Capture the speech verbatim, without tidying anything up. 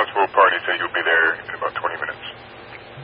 responsible party said you'll be there in about twenty minutes.